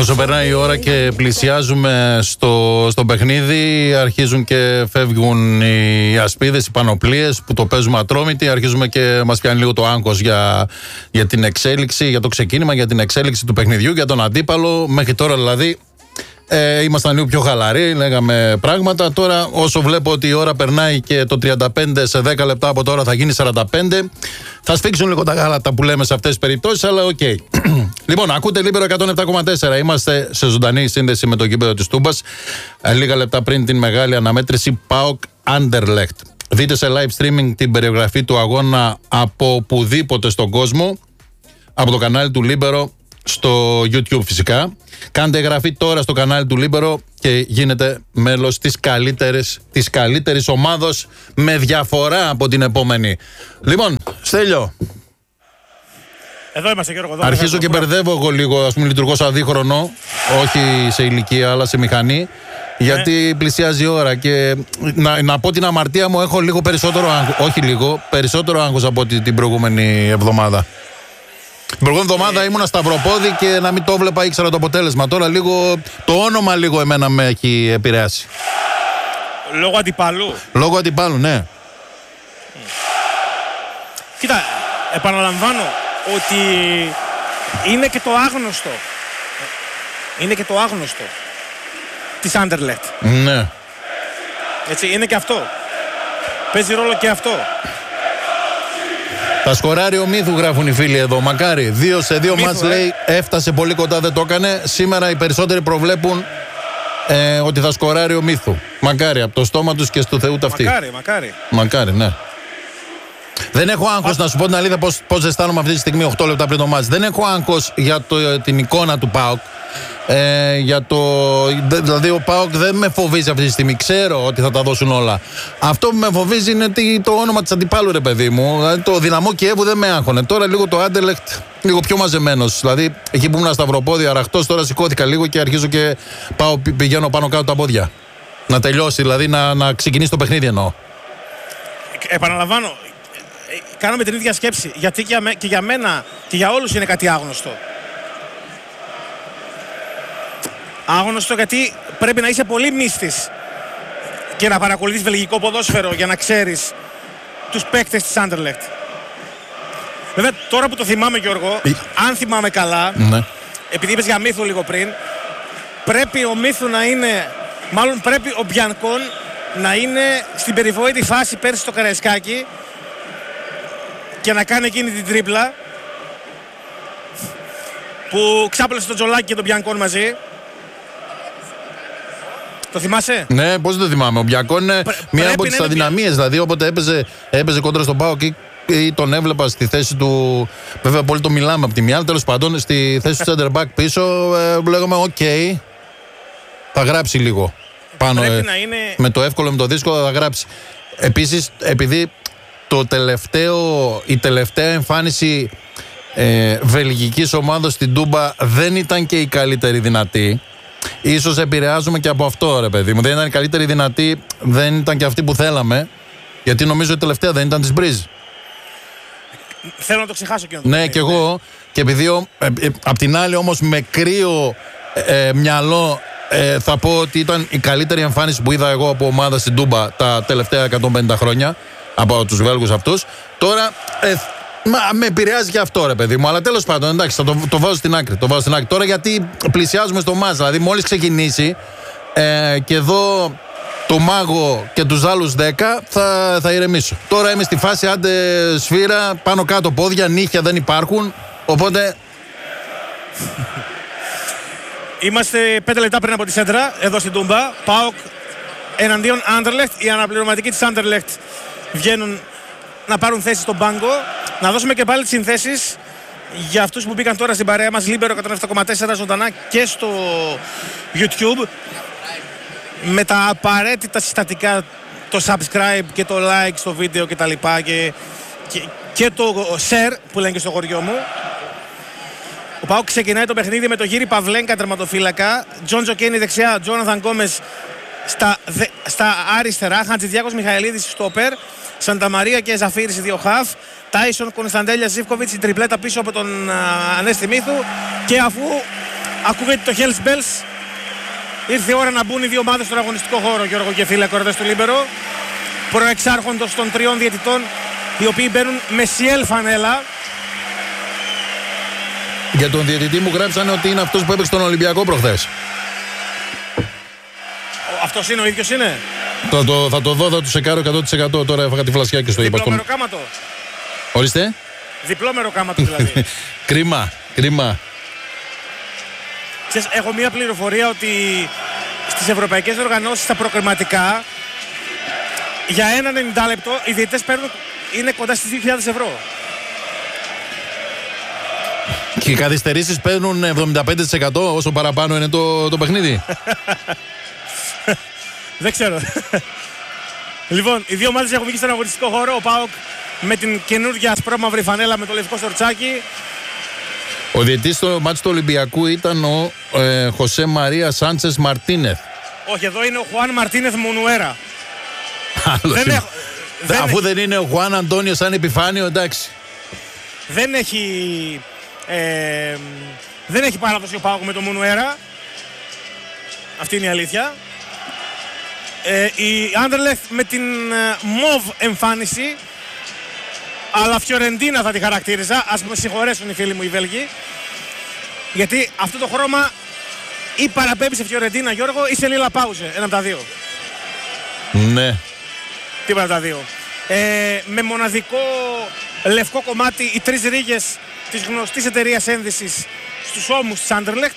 Όσο περνάει η ώρα και πλησιάζουμε στο παιχνίδι, αρχίζουν και φεύγουν οι ασπίδες, οι πανοπλίες που το παίζουμε ατρόμητοι. Αρχίζουμε και μας πιάνει λίγο το άγχος για την εξέλιξη, για το ξεκίνημα, για την εξέλιξη του παιχνιδιού, για τον αντίπαλο. Μέχρι τώρα δηλαδή ήμασταν λίγο πιο χαλαροί, λέγαμε πράγματα. Τώρα όσο βλέπω ότι η ώρα περνάει και το 35 σε 10 λεπτά από τώρα θα γίνει 45, θα σφίξουν λίγο τα γάλατα που λέμε σε αυτές τις περιπτώσεις, αλλά οκ. Λοιπόν, ακούτε Λίμπερο 107,4. Είμαστε σε ζωντανή σύνδεση με το γήπεδο της Τούμπας. Λίγα λεπτά πριν την μεγάλη αναμέτρηση ΠΑΟΚ Anderlecht. Δείτε σε live streaming την περιγραφή του αγώνα από οπουδήποτε στον κόσμο, από το κανάλι του Λίμπερο στο YouTube φυσικά. Κάντε εγγραφή τώρα στο κανάλι του Λίμπερο και γίνετε μέλος της καλύτερης ομάδος με διαφορά από την επόμενη. Λοιπόν, Στέλιο. Εδώ είμαστε, Γιώργο. Αρχίζω και μπερδεύω εγώ λίγο, ας πούμε, λειτουργώ σαν δίχρονο, όχι σε ηλικία αλλά σε μηχανή, γιατί πλησιάζει η ώρα και να πω την αμαρτία μου, έχω λίγο περισσότερο άγχος, όχι λίγο, περισσότερο άγχος από την προηγούμενη εβδομάδα. Την προηγούμενη εβδομάδα ήμουνα σταυροπόδι και να μην το βλέπα, ήξερα το αποτέλεσμα. Τώρα λίγο, το όνομα λίγο εμένα με έχει επηρεάσει. Λόγω αντιπάλου. Λόγω αντιπάλου, ναι. Κοίτα, επαναλαμβάνω ότι είναι και το άγνωστο. Είναι και το άγνωστο της Anderlecht. Ναι. Έτσι, είναι και αυτό. Παίζει ρόλο και αυτό. Τα σκοράριο μύθου γράφουν οι φίλοι εδώ. Μακάρι. 2 σε 2 μάτς λέει, έφτασε πολύ κοντά, δεν το έκανε. Σήμερα οι περισσότεροι προβλέπουν ότι θα σκοράρει ο μύθου. Μακάρι, από το στόμα τους και στο Θεού ταυτί. Μακάρι, ναι. Δεν έχω άγχος, να σου πω την αλήθεια, πώς αισθάνομαι αυτή τη στιγμή 8 λεπτά πριν το μάτς. Δεν έχω άγχος για την εικόνα του ΠΑΟΚ. Δηλαδή ο ΠΑΟΚ δεν με φοβίζει αυτή τη στιγμή. Ξέρω ότι θα τα δώσουν όλα. Αυτό που με φοβίζει είναι το όνομα της αντιπάλου, ρε παιδί μου. Δηλαδή το Δυναμό Κιέβου δεν με άγχωνε. Τώρα λίγο το Anderlecht λίγο πιο μαζεμένος. Δηλαδή εκεί που ήμουν σταυροπόδι, αραχτός, τώρα σηκώθηκα λίγο και αρχίζω και πηγαίνω πάνω κάτω τα πόδια. Να τελειώσει, δηλαδή να ξεκινήσει το παιχνίδι εννοώ. Επαναλαμβάνω, κάναμε την ίδια σκέψη. Γιατί και για μένα και για όλους είναι κάτι άγνωστο. Άγνωστο γιατί πρέπει να είσαι πολύ μύστης και να παρακολουθείς βελγικό ποδόσφαιρο για να ξέρεις τους παίκτες της Anderlecht. Βέβαια τώρα που το θυμάμαι, Γιώργο, αν θυμάμαι καλά, ναι, επειδή είπες για μύθο λίγο πριν, πρέπει ο μύθου να είναι, μάλλον πρέπει ο Μπιανκόν να είναι στην περιβόητη φάση πέρσι στο Καραϊσκάκι και να κάνει εκείνη την τρίπλα που ξάπλωσε τον Τζολάκη και τον Μπιανκόν μαζί. Το θυμάσαι? Ναι, πώς δεν το θυμάμαι. Ο Μπιανκόν είναι μία από τις αδυναμίες. Δηλαδή, όποτε έπαιζε κόντρα στον ΠΑΟΚ ή τον έβλεπα στη θέση του. Βέβαια, πολύ το μιλάμε από τη μια. Τέλος πάντων, στη θέση του center back πίσω, λέγαμε: οκ, θα γράψει λίγο. Πάνω με το εύκολο, με το δύσκολο θα γράψει. Επίσης, επειδή η τελευταία εμφάνιση βελγικής ομάδας στην Τούμπα δεν ήταν και η καλύτερη δυνατή. Ίσως επηρεάζουμε και από αυτό, ρε παιδί μου. Δεν ήταν η καλύτερη δυνατή, δεν ήταν και αυτή που θέλαμε. Γιατί νομίζω η τελευταία δεν ήταν της Μπριζ. Θέλω να το ξεχάσω και να το ναι, και εγώ. Και επειδή απ' την άλλη όμως με κρύο μυαλό θα πω ότι ήταν η καλύτερη εμφάνιση που είδα εγώ από ομάδα στην Τούμπα τα τελευταία 150 χρόνια. Από τους Βέλγους αυτούς. Τώρα με επηρεάζει και αυτό, ρε παιδί μου. Αλλά τέλος πάντων, εντάξει, θα το βάζω στην άκρη. Τώρα γιατί πλησιάζουμε στο μάτς. Δηλαδή, μόλις ξεκινήσει και εδώ το Μάγο και τους άλλους 10 θα ηρεμήσω. Τώρα είμαι στη φάση, άντε σφύρα, πάνω κάτω πόδια, νύχια δεν υπάρχουν. Οπότε. Είμαστε 5 λεπτά πριν από τη σέντρα, εδώ στην Τούμπα. ΠΑΟΚ εναντίον Anderlecht. Οι αναπληρωματικοί της Anderlecht βγαίνουν να πάρουν θέση στον πάγκο. Να δώσουμε και πάλι τις συνθέσεις για αυτούς που μπήκαν τώρα στην παρέα μας. Λίμπερο 107,4 ζωντανά και στο YouTube. Με τα απαραίτητα συστατικά, το subscribe και το like στο βίντεο και τα λοιπά και το share που λένε και στο χωριό μου. Ο ΠΑΟΚ ξεκινάει το παιχνίδι με το Γύρι Παυλένκα τερματοφύλακα. Τζον Τζοκένι δεξιά, Τζόναθαν Γκόμες στα αριστερά. Χατζηδιάκος Μιχαηλίδης στόπερ. Σανταμαρία και Ζαφύρης οι δύο χαφ. Τάισον, Κωνσταντέλια, Ζίβκοβιτς, η τριπλέτα πίσω από τον Ανέστη Μύθου. Και αφού Ακούγεται το Hells Bells. Ήρθε η ώρα να μπουν οι δύο ομάδες στον αγωνιστικό χώρο, Γιώργο και φίλε ακροατές του Λίμπερο. Προεξάρχοντος των τριών διαιτητών, οι οποίοι μπαίνουν με σιέλ φανέλα. Για τον διαιτητή μου γράψανε ότι είναι αυτός που έπαιξε τον Ολυμπιακό προχθές. Αυτός είναι ο ίδιος είναι. Θα το δω, θα του σεκάρω 100%. Τώρα έφαγα τη φλασιά και στο είπα. Διπλό μεροκάματο. Ορίστε. Διπλό μεροκάματο δηλαδή. Κρίμα. Ξέρεις, έχω μια πληροφορία ότι στις ευρωπαϊκές οργανώσεις τα προκριματικά για ένα 90 λεπτό οι διαιτητές είναι κοντά στις 2.000 ευρώ. Και οι καθυστερήσεις παίρνουν 75% όσο παραπάνω είναι το παιχνίδι. Δεν ξέρω. Λοιπόν, οι δύο ομάδες έχουν βγει στον αγωνιστικό χώρο. Ο ΠΑΟΚ με την καινούργια ασπρόμαυρη φανέλα με το λευκό σορτσάκι. Ο διαιτητής στο μάτσο του Ολυμπιακού ήταν ο Χωσέ Μαρία Σάντσες Μαρτίνεθ. Όχι, εδώ είναι ο Χουάν Μαρτίνεθ Μουνουέρα. Αφού δεν είναι ο Χουάν Αντώνιο σαν επιφάνειο, εντάξει. Δεν έχει παράδοση ο ΠΑΟΚ με τον Μουνουέρα. Αυτή είναι η αλήθεια. Η Άντερλεχτ με την μοβ εμφάνιση, αλλά Φιωρεντίνα θα τη χαρακτήριζα. Ας με συγχωρέσουν οι φίλοι μου οι Βέλγοι, γιατί αυτό το χρώμα ή παραπέμπει σε Φιωρεντίνα, Γιώργο, ή σε Λίλα Πάουζε. Ένα από τα δύο. Ναι. Τίποτα από τα δύο. Με μοναδικό λευκό κομμάτι οι τρεις ρίγες της γνωστής εταιρείας ένδυσης στους ώμους της Άντερλεχτ,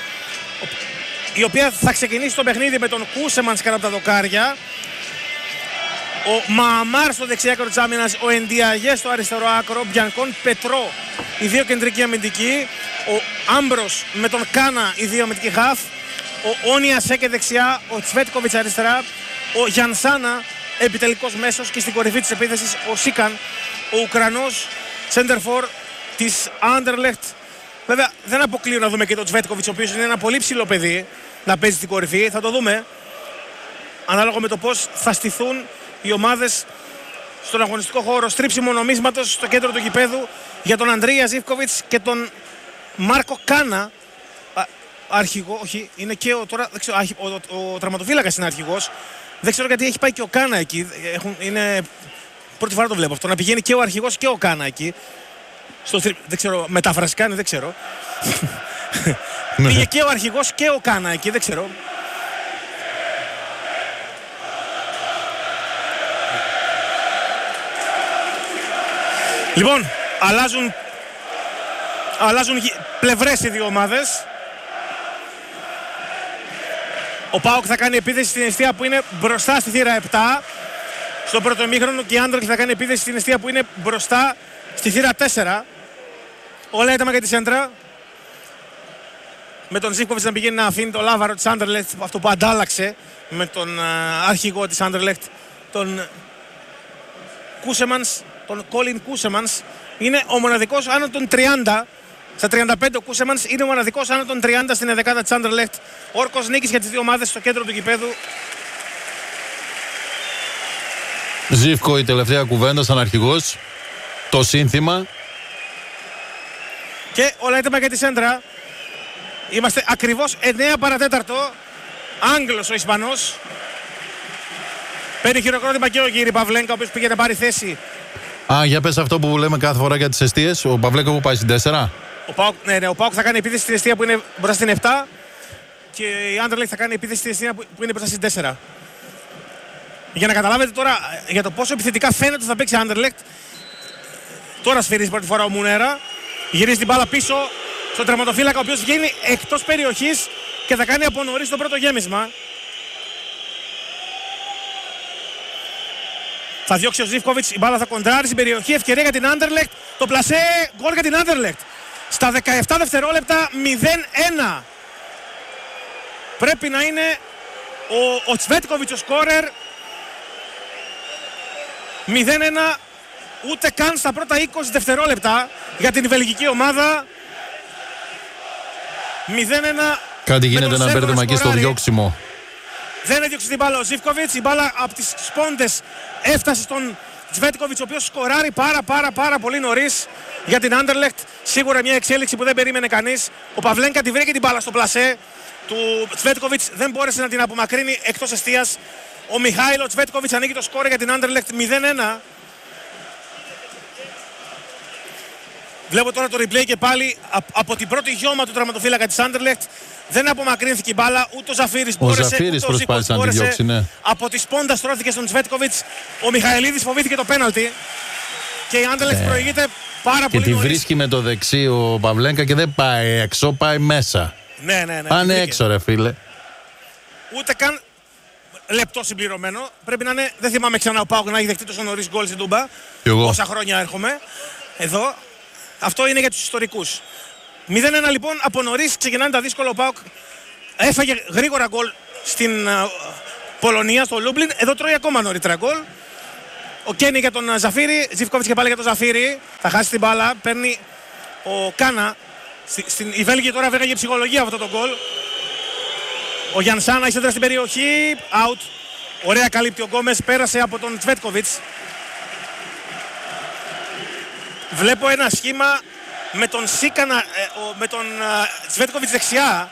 η οποία θα ξεκινήσει το παιχνίδι με τον Κούσεμανς κάτω από τα δοκάρια, ο Μααμάρ στο δεξιά άκρο της άμυνας, ο Εντιαγέ στο αριστερό άκρο, Μπιανκόν Πετρό οι δύο κεντρικοί αμυντικοί, ο Άμπρος με τον Κάνα οι δύο αμυντικοί χαφ, ο Όνια Σέκε δεξιά, ο Τσβέτκοβιτς αριστερά, ο Γιανσάνα επιτελικός μέσος και στην κορυφή της επίθεσης ο Σίκαν, ο Ουκρανός σέντερφορ της Άντερλεχτ. Βέβαια δεν αποκλείω να δούμε και τον Τσβέτκοβιτς, ο οποίος είναι ένα πολύ ψηλό παιδί, να παίζει στην κορυφή. Θα το δούμε ανάλογα με το πώς θα στηθούν οι ομάδες στον αγωνιστικό χώρο. Στρίψιμο νομίσματος στο κέντρο του γηπέδου για τον Ανδρία Ζίβκοβιτς και τον Μάρκο Κάνα. Αρχηγό, όχι, είναι και τώρα, δεν ξέρω, ο τραυματοφύλακας είναι αρχηγός. Δεν ξέρω γιατί έχει πάει και ο Κάνα εκεί. Είναι πρώτη φορά το βλέπω αυτό, να πηγαίνει και ο αρχηγός και ο Κάνα εκεί. Δεν ξέρω, μεταφραστικά είναι, δεν ξέρω. Πήγε και ο αρχηγός και ο Κάνα εκεί, δεν ξέρω. Λοιπόν, αλλάζουν πλευρές οι δύο ομάδες. Ο ΠΑΟΚ θα κάνει επίθεση στην εστία που είναι μπροστά στη θύρα 7 στο πρώτο ημίχρονο και η Άντερλεχτ θα κάνει επίθεση στην εστία που είναι μπροστά στη θύρα 4. Όλα έτοιμα για τη σέντρα. Με τον Ζίβκοβιτς να πηγαίνει να αφήνει το λάβαρο της Άντερλεχτ, αυτό που αντάλλαξε με τον αρχηγό της Άντερλεχτ, τον Κούσεμανς, τον Κόλιν Κούσεμανς. Είναι ο μοναδικός άνω των 30. Στα 35 ο Κούσεμανς είναι ο μοναδικός άνω των 30 στην εδεκάδα της Άντερλεχτ. Όρκος νίκης για τις δύο ομάδες στο κέντρο του γηπέδου. Ζίβκο η τελευταία κουβέντα σαν αρχηγός. Το σύνθημα. Και όλα έτοιμα για τη σέντρα. Είμαστε ακριβώς 9 παρατέταρτο. Άγγλος ο Ισπανός. Παίρνει χειροκρότημα και ο Γύρι Παυλένκα, ο οποίος πήγε να πάρει θέση. Για πες αυτό που λέμε κάθε φορά για τις εστίες. Ο Παυλέκα που πάει στην 4. Ο ΠΑΟΚ θα κάνει επίθεση στην εστία που είναι μπροστά στην 7. Και η Άντερλεχτ θα κάνει επίθεση στην εστία που είναι μπροστά στην 4. Για να καταλάβετε τώρα για το πόσο επιθετικά φαίνεται ότι θα παίξει η Άντερλεχτ. Τώρα σφυρίζει πρώτη φορά ο Μουνέρα. Γυρίζει την μπάλα πίσω στον τερματοφύλακα, ο οποίος βγαίνει εκτός περιοχής και θα κάνει από νωρίς το πρώτο γέμισμα. Θα διώξει ο Ζίβκοβιτς, η μπάλα θα κοντράρει στην περιοχή, ευκαιρία για την Άντερλεχτ. Το πλασέ, γκολ για την Άντερλεχτ. Στα 17 δευτερόλεπτα 0-1. Πρέπει να είναι ο Τσβέτκοβιτς ο σκόρερ. 0-1. Ούτε καν στα πρώτα 20 δευτερόλεπτα για την βελγική ομάδα. 0-1. Κάτι γίνεται ένα μπέρδεμα εκεί στο διώξιμο. Δεν έδιωξε την μπάλα ο Ζίβκοβιτς. Η μπάλα από τις σπόντες έφτασε στον Τσβέτκοβιτς, ο οποίος σκοράρει πάρα πολύ νωρίς. για την Anderlecht. Σίγουρα μια εξέλιξη που δεν περίμενε κανείς. Ο Παβλένκα τη βρήκε την μπάλα στο πλασέ του Τσβέτκοβιτς, δεν μπόρεσε να την απομακρύνει εκτός εστίας. Ο Μιχάιλο Τσβέτκοβιτς ανοίγει το σκόρ για την Anderlecht 0-1. Βλέπω τώρα το replay και πάλι από την πρώτη γιώμα του τραυματοφύλακα της Anderlecht. Δεν απομακρύνθηκε η μπάλα, ούτε ο Ζαφύρης μπόρεσε, ούτε ο Ζίκος μπόρεσε. Ναι. Από τη σπόντα στρώθηκε στον Τσβέτκοβιτς. Ο Μιχαηλίδης φοβήθηκε το πέναλτι. Και η Anderlecht προηγείται πάρα πολύ νωρίς. Και τη βρίσκει με το δεξί ο Παβλένκα και δεν πάει έξω, πάει μέσα. Ναι. Πάνε έξω ρε φίλε. Ούτε καν λεπτό συμπληρωμένο. Πρέπει να είναι, δεν θυμάμαι ξανά ο ΠΑΟΚ να έχει δεχτεί τόσο νωρίς γκολ στην Τούμπα. Όσα χρόνια έρχομαι εδώ. Αυτό είναι για τους ιστορικούς. 0-1 λοιπόν, από νωρίς ξεκινάνε τα δύσκολα. Ο ΠΑΟΚ έφαγε γρήγορα γκολ στην Πολωνία, στο Λούμπλιν. Εδώ τρώει ακόμα νωρίτερα γκολ. Ο Κένι για τον Ζαφύρη, Ζιβκόβιτς και πάλι για τον Ζαφύρη. Θα χάσει την μπάλα, παίρνει ο Κάνα. Οι Βέλγοι τώρα βρήκαν ψυχολογία αυτό το γκολ. Ο Γιανσάνα είσαι στην περιοχή, out. Ωραία καλύπτει ο Γκόμες, πέρασε από τον Τσβέτκοβιτς. Βλέπω ένα σχήμα με τον Σίκανα, με τον Τσβέτκοβιτς δεξιά.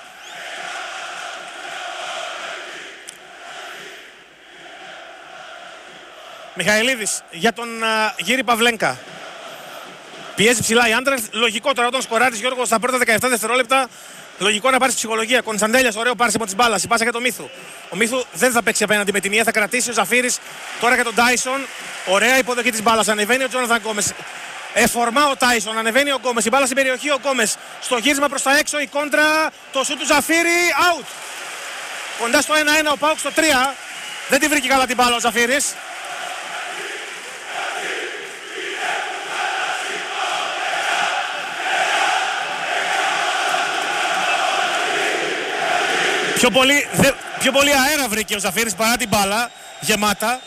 Μιχαηλίδης για τον Γύρι Παβλένκα. Πιέζει ψηλά η Anderlecht. Λογικό τώρα όταν σκοράρεις, Γιώργο, στα πρώτα 17 δευτερόλεπτα. Λογικό να πάρεις ψυχολογία. Κωνσταντέλιας, ωραίο πάρσιμο της μπάλας. Η πάσα για τον Μίθου. Ο Μίθου δεν θα παίξει απέναντι με τη μία, θα κρατήσει ο Ζαφύρης. Τώρα για τον Τάισον. Ωραία υποδοχή της μπάλας. Ανεβαίνει ο Τζόναθαν Γκόμες. Εφορμά ο Τάισον. Ανεβαίνει ο Γκόμες. Η μπάλα στην περιοχή. Ο Γκόμες. Στο γύρισμα προς τα έξω. Η κόντρα. Το σουτ του Ζαφύρη. Out. Κοντά στο 1-1 ο ΠΑΟΚ στο 3. Δεν τη βρήκε καλά την μπάλα ο Ζαφύρης. Πιο πολύ αέρα βρήκε ο Ζαφύρης παρά την μπάλα γεμάτα.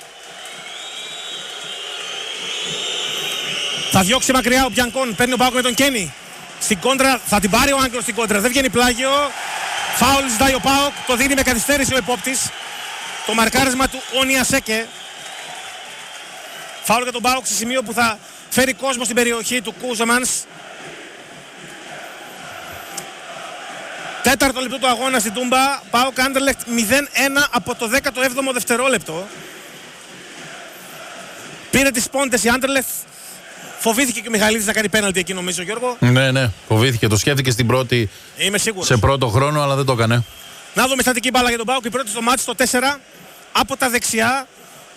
Θα διώξει μακριά ο Μπιανκόν, παίρνει ο ΠΑΟΚ με τον Κένι. Στην κόντρα, θα την πάρει ο Άγγελος στην κόντρα, δεν βγαίνει πλάγιο. Φάουλ ζητάει ο ΠΑΟΚ, το δίνει με καθυστέρηση ο επόπτης. Το μαρκάρισμα του Ονιασέκε. Φάουλ για τον ΠΑΟΚ σε σημείο που θα φέρει κόσμο στην περιοχή του Κούζεμανς. Τέταρτο λεπτό του αγώνα στην Τούμπα. ΠΑΟΚ Anderlecht 0-1 από το 17ο δευτερόλεπτο. Πήρε τις πόντες η Anderlecht. Φοβήθηκε και ο Μιχαηλίδης να κάνει πέναλτι εκεί, νομίζω, Γιώργο. Ναι, φοβήθηκε. Το σκέφτηκε στην πρώτη. Είμαι σίγουρος. Σε πρώτο χρόνο, αλλά δεν το έκανε. Να δούμε στατική μπάλα για τον ΠΑΟΚ. Η πρώτη στο μάτι στο 4. Από τα δεξιά.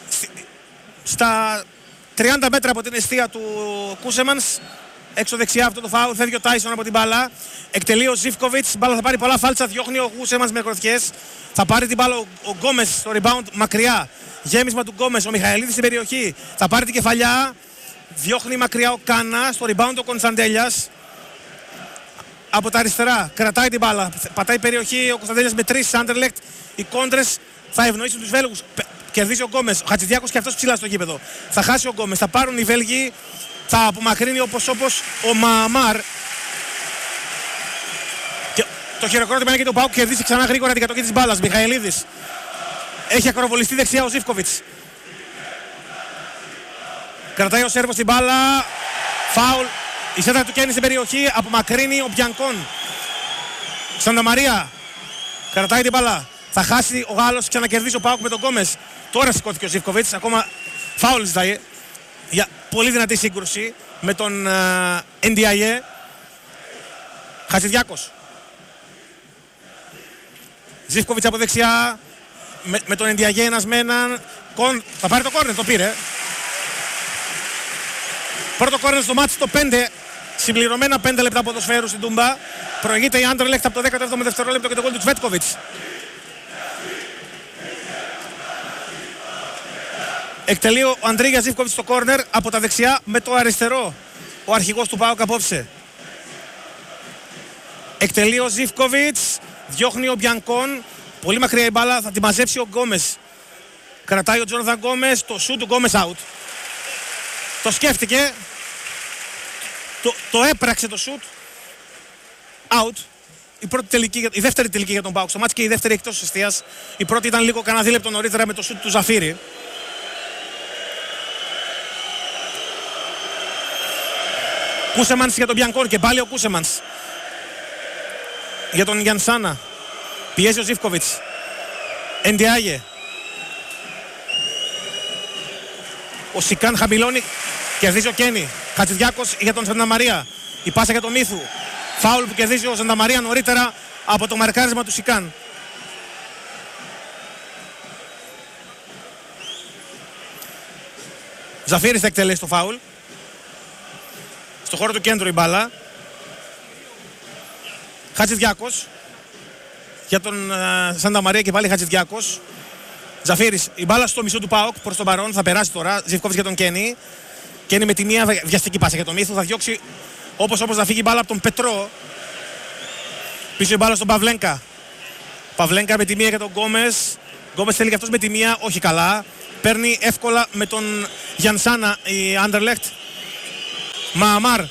Στα 30 μέτρα από την εστία του Κούσεμανς. Έξω δεξιά αυτό το φάουλ. Φεύγει ο Τάισον από την μπάλα. Εκτελεί ο Ζιβκόβιτς. Μπάλα θα πάρει πολλά φάλτσα. Διώχνει ο Κούσεμανς με κροθιές. Θα πάρει την μπάλα ο Γκόμες στο rebound μακριά. Γέμισμα του Γκόμες. Ο Μιχαηλίδης στην περιοχή. Θα πάρει την κεφαλιά. Διώχνει μακριά ο Κάνα. Στο rebound ο Κωνσταντέλιας. Από τα αριστερά. Κρατάει την μπάλα. Πατάει περιοχή ο Κωνσταντέλιας με 3 Anderlecht. Οι κόντρες θα ευνοήσουν τους Βέλγους. Κερδίζει ο Γκόμες. Ο Χατζηδιάκος και αυτός ψηλά στο γήπεδο. Θα χάσει ο Γκόμες. Θα πάρουν οι Βέλγοι. Θα απομακρύνει όπως ο Μααμάρ. Και το χειροκρότημα είναι και το ΠΑΟΚ κερδίσει ξανά γρήγορα την κατοχή της μπάλας. Μιχαηλίδης. Έχει ακροβολιστεί δεξιά ο Ζιβκόβιτς. Κρατάει ο Σέρβος την μπάλα. Φάουλ. Η σέντρα του Κένι στην περιοχή. Απομακρύνει ο Μπιανκόν. Σανταμαρία. Κρατάει την μπάλα. Θα χάσει ο Γάλλος. Ξανακερδίζει ο ΠΑΟΚ με τον Γκόμες. Τώρα σηκώθηκε ο Ζιβκόβιτς. Ακόμα φάουλ ζητάει. Για πολύ δυνατή σύγκρουση με τον NDIE. Χατζηδιάκος. Ζιβκόβιτς από δεξιά. Με τον NDIE ένας με έναν. Θα πάρει το κόρνερ, το πήρε. Πρώτο κόρνερ στο μάτι στο 5. Συμπληρωμένα 5 λεπτά ποδοσφαίρου στην Τούμπα. Προηγείται η Anderlecht από το 17ο δευτερόλεπτο και το γκολ του Τσβέτκοβιτς. Εκτελεί ο Αντρίγια Ζιβκόβιτς στο κόρνερ από τα δεξιά με το αριστερό. Ο αρχηγός του ΠΑΟΚ απόψε. Εκτελεί ο Ζιβκόβιτς. Διώχνει ο Μπιανκόν. Πολύ μακριά η μπάλα. Θα τη μαζέψει ο Γκόμες. Κρατάει ο Τζόναθαν Γκόμες. Το σουτ του Γκόμες out. Το σκέφτηκε. Το έπραξε το σουτ. Out. Η δεύτερη τελική για τον ΠΑΟΚ στο μάτς και η δεύτερη εκτός εστίας. Η πρώτη ήταν λίγο κανένα δίλεπτο νωρίτερα με το σουτ του Ζαφύρη. Κούσεμανς για τον Μπιανκόν και πάλι ο Κούσεμανς για τον Γιανσάνα. Πιέζει ο Ζίβκοβιτς. Εντιάγε. Ο Σικάν χαμηλώνει. Κερδίζει ο Κένι. Χατζηδιάκος για τον Σανταμαρία. Η πάσα για τον Μίθου. Φάουλ που κερδίζει ο Σανταμαρία νωρίτερα από το μαρκάρισμα του Σικάν. Ζαφύρης θα εκτελέσει το φάουλ. Στο χώρο του κέντρου η μπάλα. Χατζηδιάκος για τον Σανταμαρία και πάλι Χατζηδιάκος. Ζαφύρης, η μπάλα στο μισό του ΠΑΟΚ προς τον παρόν, θα περάσει τώρα. Ζιβκόβιτς για τον Κένι. Κένι με τη μία βιαστική πάσα για τον Μίθου. Θα διώξει όπως θα φύγει η μπάλα από τον Πετρό. Πίσω η μπάλα στον Παυλένκα. Παυλένκα με τη μία για τον Γκόμες. Γκόμες θέλει και αυτός με τη μία, όχι καλά. Παίρνει εύκολα με τον Γιανσάνα η Άντερλεχτ. Μααμάρ.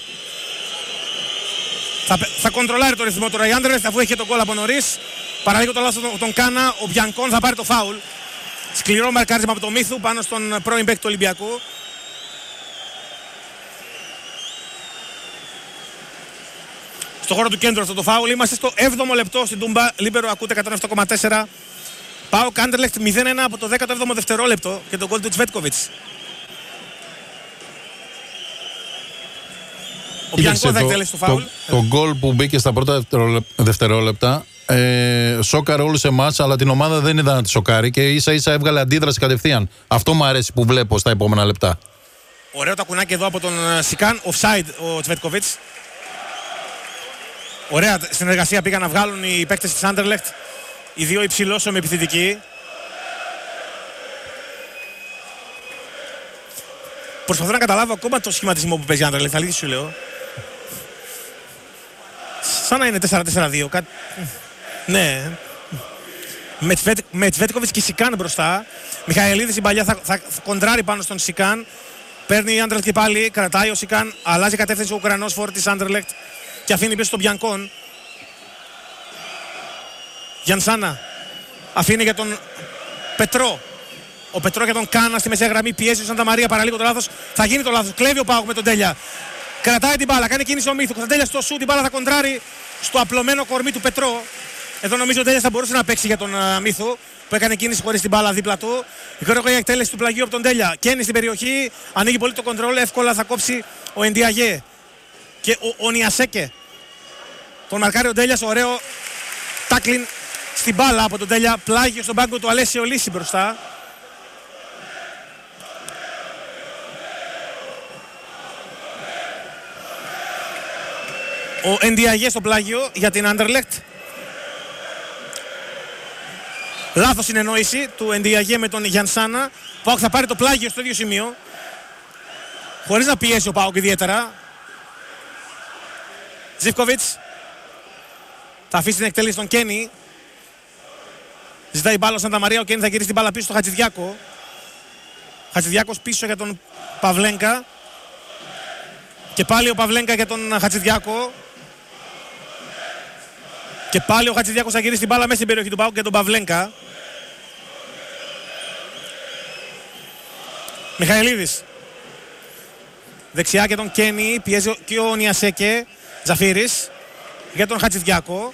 Θα κοντρολάρει το ρυθμό τώρα η Άντερλεχτ αφού έχει τον γκολ από νωρίς. Παραλίγο το λάθος τον Κάνα. Ο Μπιανκόν θα πάρει το φάουλ. Σκληρό μαρκάρισμα από το Μίθου πάνω στον πρώην παίκτη του Ολυμπιακού. Στο χώρο του κέντρου αυτό το φάουλ. Είμαστε στο 7ο λεπτό στην Τούμπα. Λίμπερο ακούτε 107,4. ΠΑΟΚ Άντερλεχτ 0-1 από το 17ο δευτερόλεπτο και τον γκολ του Τσβέτκοβιτς. Ο Μπιανκόν θα εκτελέσει το φάουλ. Το γκολ που μπήκε στα πρώτα δευτερόλεπτα σόκαρε όλους εμάς, αλλά την ομάδα δεν είδα να τη σοκάρει και ίσα ίσα έβγαλε αντίδραση κατευθείαν. Αυτό μου αρέσει που βλέπω στα επόμενα λεπτά. Ωραίο τακουνάκι εδώ από τον Σικάν. Offside ο Τσβέτκοβιτς. Ωραία συνεργασία πήγαν να βγάλουν οι παίκτες της Άντερλεχτ. Οι δύο υψηλόσωμοι επιθετικοί. Προσπαθώ να καταλάβω ακόμα το σχηματισμό που παίζει η Άντερλεχτ. Αλήθεια σου λέω. Σαν να είναι 4-4-2. Ναι. Με Τσβέτκοβιτς και Σικάν μπροστά. Μιχαηλίδης η παλιά θα κοντράρει πάνω στον Σικάν. Παίρνει η Άντερλεχτ και πάλι. Κρατάει ο Σικάν. Αλλάζει κατεύθυνση ο Ουκρανός φόρ της Άντερλεχτ. Και αφήνει πίσω τον Μπιανκόν. Γιανσάνα. Αφήνει για τον Πετρό. Ο Πετρό για τον Κάνα στη μεσαία γραμμή. Πιέζει ο Σανταμαρία. Παραλίγο το λάθος. Θα γίνει το λάθος. Κλέβει ο ΠΑΟΚ με τον Τέλια. Κρατάει την μπάλα. Κάνει κίνηση ο Μίθου. Ο Τέλια στο σου. Την μπάλα θα κοντράρει στο απλωμένο κορμί του Πετρό. Εδώ νομίζω ο Τέλια θα μπορούσε να παίξει για τον Μίθου που έκανε κίνηση χωρίς την μπάλα δίπλα του. Η γρήγορη εκτέλεση του πλαγίου από τον Τέλια. Καίνει στην περιοχή. Ανοίγει πολύ το κοντρόλ. Εύκολα θα κόψει ο Εντιαγέ. Και ο Νιασέκε. Τον μαρκάρει ο Τέλιας. Ωραίο τάκλιν στην μπάλα από τον Τέλια. Πλάγιο στον πάγκο του Αλέσιο Λύση μπροστά. Ο Εντιαγέ στο πλάγιο για την Άντερλεχτ. Λάθος συνεννόηση του Εντιαγέ με τον Γιανσάνα. Ο ΠΑΟΚ θα πάρει το πλάγιο στο ίδιο σημείο. Χωρίς να πιέσει ο ΠΑΟΚ ιδιαίτερα. Ζίβκοβιτς. Θα αφήσει την εκτέλεση στον Κένι. Ζητάει μπάλα ο Σανταμαρία. Ο Κένι θα γυρίσει την μπάλα πίσω στο Χατζηδιάκο. Χατζηδιάκος πίσω για τον Παυλένκα. Και πάλι ο Παυλένκα για τον Χατζηδιάκο. Και πάλι ο Χατζηδιάκος θα γυρίσει την μπάλα μέσα στην περιοχή του ΠΑΟΚ για τον Παυλένκα. Μιχαηλίδης. Δεξιά για τον Κένι. Πιέζει και ο Νιασέκε. Ζαφύρης για τον Χατζηδιάκο.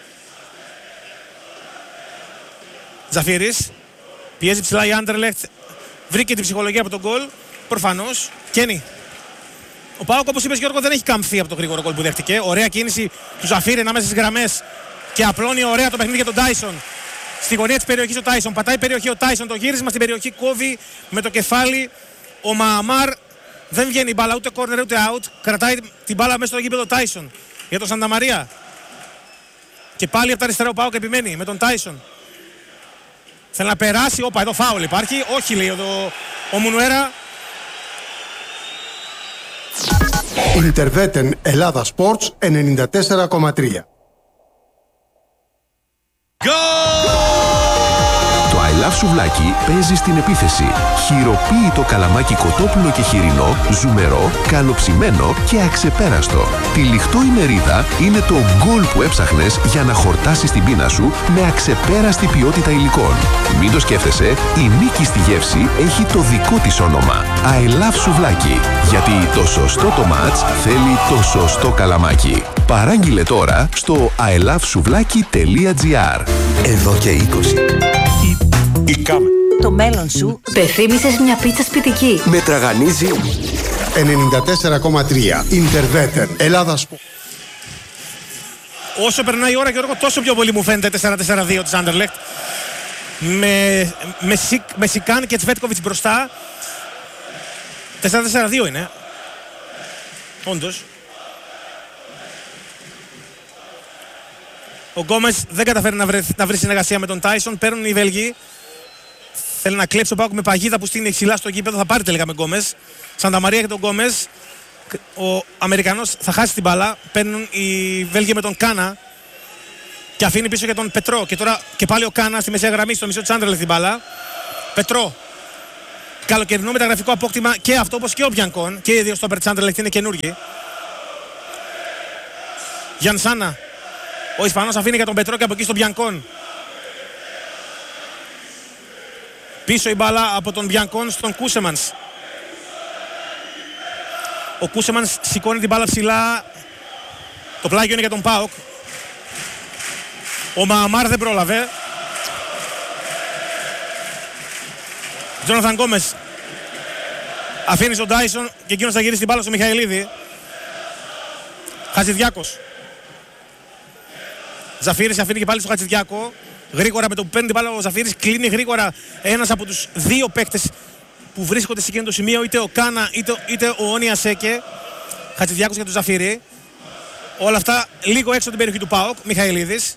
Ζαφύρης. Πιέζει ψηλά η Άντερλεχτ. Βρήκε την ψυχολογία από τον γκολ. Προφανώς. Κένι. Ο ΠΑΟΚ, όπως είπες Γιώργο, δεν έχει καμφθεί από το γρήγορο γκολ που δέχτηκε. Ωραία κίνηση του Ζαφύρη ανάμεσα στις γραμμές. Και απλώνει ωραία το παιχνίδι για τον Τάισον. Στη γωνία της περιοχής ο Τάισον. Πατάει περιοχή ο Τάισον. Το γύρισμα στην περιοχή κόβει με το κεφάλι ο Μααμάρ. Δεν βγαίνει η μπάλα ούτε corner ούτε out. Κρατάει την μπάλα μέσα στο γήπεδο Τάισον για τον Σανταμαρία. Και πάλι από τα αριστερά ο ΠΑΟΚ επιμένει με τον Τάισον. Θέλει να περάσει. Όπα, εδώ φάουλ υπάρχει. Όχι, λέει εδώ ο Μουνουέρα. Interveten Ελλάδα Sports 94,3. Το I Love Σουβλάκι παίζει στην επίθεση. Χειροποίητο καλαμάκι κοτόπουλο και χοιρινό, ζουμερό, καλοψημένο και αξεπέραστο. Τυλιχτό η μερίδα είναι το γκολ που έψαχνες για να χορτάσεις την πείνα σου με αξεπέραστη ποιότητα υλικών. Μην το σκέφτεσαι, η νίκη στη γεύση έχει το δικό της όνομα. I love Σουβλάκι. Γιατί το σωστό το μάτς θέλει το σωστό καλαμάκι. Παράγγειλε τώρα στο ilovesouβλaki.gr. Εδώ και 20. Το μέλλον σου πεθύμησες μια πίτσα σπιτική. Με τραγανίζει 94,3 Ιντερβέτεν Ελλάδας. Όσο περνάει η ώρα, Γιώργο, τόσο πιο πολύ μου φαίνεται 4-4-2 της Anderlecht. Με Σικάν και Τσβέτκοβιτς μπροστά. 4-4-2 είναι. Όντως. Ο Γκόμες δεν καταφέρει να βρει συνεργασία με τον Τάισον. Παίρνουν οι Βέλγοι. Θέλει να κλέψει ο Πάοκ με παγίδα που στείνει ψηλά στο γήπεδο. Θα πάρει τελικά με Γκόμες. Σαντα Μαρία και τον Γκόμες. Ο Αμερικανός θα χάσει την μπάλα. Παίρνουν οι Βέλγοι με τον Κάνα. Και αφήνει πίσω για τον Πετρό. Και τώρα και πάλι ο Κάνα στη μεσαία γραμμή, στο μισό της Anderlecht την μπάλα. Πετρό. Καλοκαιρινό μεταγραφικό απόκτημα και αυτό, όπως και ο Μπιανκόν. Και οι δύο στόπερ της Anderlecht είναι καινούργοι. Γιανσάνα. Ο Ισπανός αφήνει για τον Πετρό και από εκεί στον Μπιανκόν. Πίσω η μπάλα από τον Μπιανκόν στον Κούσεμανς. Ο Κούσεμανς σηκώνει την μπάλα ψηλά. Το πλάγιο είναι για τον ΠΑΟΚ. Ο Μααμάρ δεν πρόλαβε. Τζόναθαν Γκόμες αφήνει στον Τάισον και εκείνος θα γυρίσει την μπάλα στο Μιχαηλίδη. Χατζηδιάκος. Ζαφύρης αφήνει και πάλι στο Χατζηδιάκο. Γρήγορα με το που παίρνει την μπάλα ο Ζαφύρης κλείνει γρήγορα ένας από τους δύο παίκτες που βρίσκονται σε εκείνο το σημείο, είτε ο Κάνα είτε ο Όνια Σέκε. Χατζηδιάκος για τον Ζαφύρη. Όλα αυτά λίγο έξω από την περιοχή του ΠΑΟΚ. Μιχαηλίδης.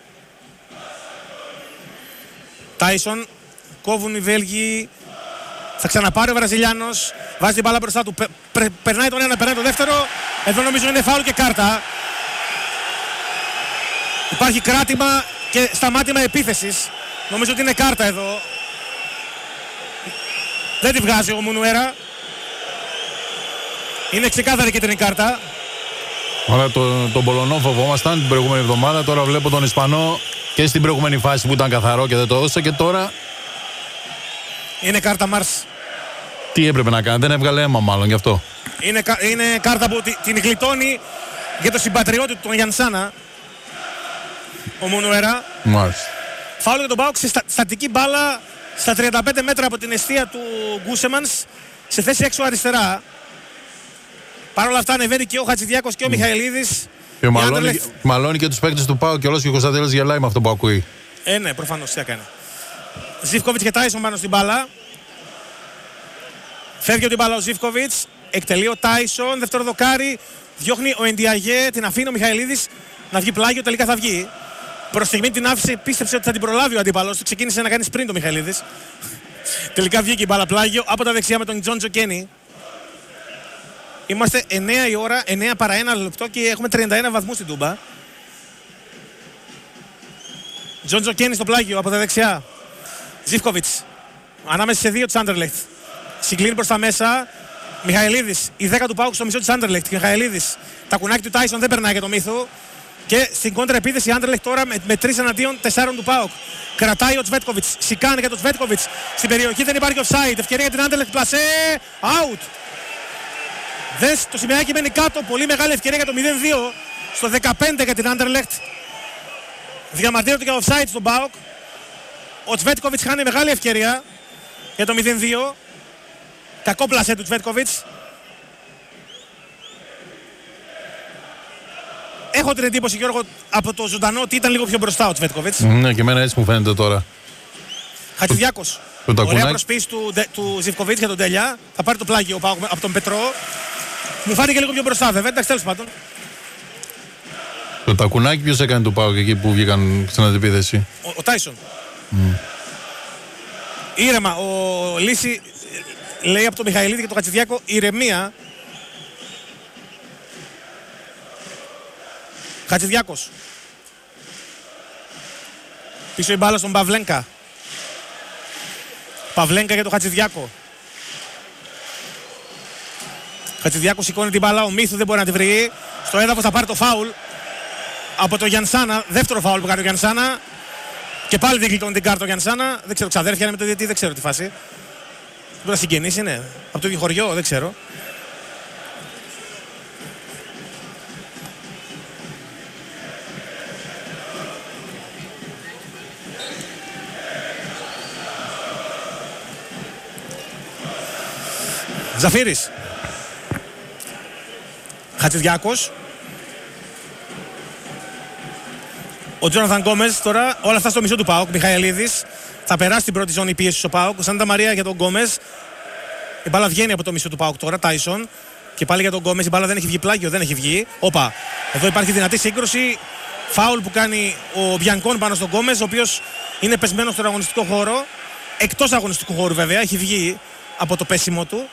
Τάισον. Κόβουν οι Βέλγοι. Θα ξαναπάρει ο Βραζιλιάνος. Βάζει την μπάλα μπροστά του. Περνάει τον ένα, περνάει τον δεύτερο. Εδώ νομίζω είναι φάουλ και κάρτα. Υπάρχει κράτημα και σταμάτημα επίθεσης. Νομίζω ότι είναι κάρτα εδώ. Δεν τη βγάζει ο Μουνουέρα. Είναι ξεκάθαρη κίτρινη κάρτα. Ωραία, τον Πολωνό φοβόμασταν την προηγούμενη εβδομάδα. Τώρα βλέπω τον Ισπανό και στην προηγούμενη φάση που ήταν καθαρό και δεν το έδωσε. Και τώρα είναι κάρτα Μάρς. Τι έπρεπε να κάνει, δεν έβγαλε αίμα μάλλον γι' αυτό. Είναι κάρτα που την γλιτώνει για το συμπατριώτη του, τον Γιανσάνα. Ο Μουνουέρα. Μάλιστα. Φάουλ για τον ΠΑΟΚ σε στατική μπάλα στα 35 μέτρα από την εστία του Γκούσεμανς, σε θέση έξω αριστερά. Παρ' όλα αυτά ανεβαίνει και ο Χατζηδιάκος και ο Μιχαηλίδης. Και μαλώνει και τους παίκτες του ΠΑΟΚ και όλος και ο Κωνσταντέλος γελάει με αυτό που ακούει. Ναι, προφανώς τι έκανε. Ζίβκοβιτς και Τάισον πάνω στην μπάλα. Φεύγει την μπάλα ο Ζίβκοβιτς. Εκτελεί ο Τάισον. Δεύτερο δοκάρι. Διώχνει ο Εντιαγέ. Την αφήνει ο Μιχαηλίδης να βγει πλάγιο. Τελικά θα βγει. Προς στιγμή την άφησε. Πίστεψε ότι θα την προλάβει ο αντίπαλος του. Ξεκίνησε να κάνει sprint ο Μιχαηλίδης. Τελικά βγήκε η μπάλα πλάγιο από τα δεξιά με τον Τζον Τζοκένι. Είμαστε 9 η ώρα, 9 παρά 1 λεπτό και έχουμε 31 βαθμούς στην Τούμπα. Τζον Τζοκένι στο πλάγιο από τα δεξιά. Ζίβκοβιτς ανάμεσα σε δύο της Anderlecht. Συγκλίνει προς τα μέσα. Μιχαηλίδης, η 10 του ΠΑΟΚ στο μισό της Anderlecht. Μιχαηλίδης, τα κουνάκι του Τάισον δεν περνάει για το μύθο. Και στην κόντρα επίθεση η Anderlecht τώρα με 3 εναντίον 4 του ΠΑΟΚ. Κρατάει ο Τσβέτκοβιτς. Σικάνε για τον Τσβέτκοβιτς. Στην περιοχή δεν υπάρχει offside. Ευκαιρία για την Anderlecht. Πλασέ. Out. Δες, το σημαίακι μένει κάτω. Πολύ μεγάλη ευκαιρία για το 0-2. Στο 15 για την Anderlecht. Διαμαρτύρονται για offside στον ΠΑΟΚ. Ο Τσβέτκοβιτς χάνει μεγάλη ευκαιρία για το 0-2. Κακό πλασέ του Τσβέτκοβιτς. Έχω την εντύπωση, Γιώργο, από το ζωντανό ότι ήταν λίγο πιο μπροστά ο Τσβέτκοβιτς. Ναι, και εμένα έτσι μου φαίνεται τώρα. Χατζηδιάκος. Ωραία προσποίηση του Ζιβκοβίτς για τον Τέλια. Θα πάρει το πλάγιο από τον Πετρό. Μου φάνηκε λίγο πιο μπροστά, βέβαια. Εντάξει, τέλος πάντων. Το τακουνάκι ποιος έκανε το ΠΑΟΚ εκεί που βγήκαν στην αντιπίθεση? Ο Τάισον. Ήρεμα. Ο Λύση λέει από τον Μιχαηλίδη και τον Χατζηδιάκο ηρεμία. Χατζηδιάκος. Πίσω η μπάλα στον Παυλένκα. Παυλένκα για τον Χατζηδιάκο. Χατζηδιάκο σηκώνει την μπάλα, ο Μίθου δεν μπορεί να τη βρει. Στο έδαφος θα πάρει το φάουλ από το Γιανσάνα. Δεύτερο φάουλ που κάνει ο Γιανσάνα. Και πάλι δεν γλιτώνει την κάρτα ο Γιανσάνα. Δεν ξέρω, ξαδέρφια είναι με το διαιτητή, δεν ξέρω τι φάση. Μπορεί να συγγενείς είναι. Από το ίδιο χωριό, δεν ξέρω. Ζαφύρης. Χατζηδιάκος. Ο Τζόναθαν Γκόμεζ τώρα, όλα αυτά στο μισό του ΠΑΟΚ. Μιχαηλίδης. Θα περάσει την πρώτη ζώνη πίεση ο ΠΑΟΚ. Σάντα Μαρία για τον Γκόμεζ. Η μπάλα βγαίνει από το μισό του ΠΑΟΚ τώρα. Τάισον. Και πάλι για τον Γκόμεζ. Η μπάλα δεν έχει βγει πλάγιο, δεν έχει βγει. Όπα. Εδώ υπάρχει δυνατή σύγκρουση. Φάουλ που κάνει ο Μπιανκόν πάνω στον Γκόμεζ, ο οποίος είναι πεσμένος στον αγωνιστικό χώρο. Εκτός αγωνιστικού χώρου βέβαια. Έχει βγει από το πέσιμο του.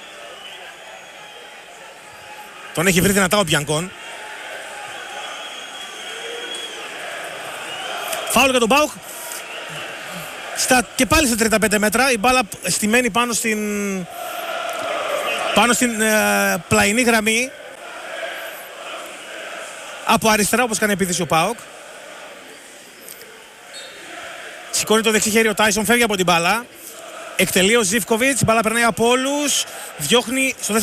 Τον έχει βρει δυνατά ο Μπιανκόν. Φάουλ για τον ΠΑΟΚ. Και πάλι στα 35 μέτρα. Η μπάλα στημένη πάνω στην πλαϊνή γραμμή. Από αριστερά όπως κάνει επίθεση ο ΠΑΟΚ. Σηκώνει το δεξί χέρι ο Τάισον, φεύγει από την μπάλα. Εκτελεί ο Ζίβκοβιτς, η μπάλα περνάει από όλους. Διώχνει στο δεύτερο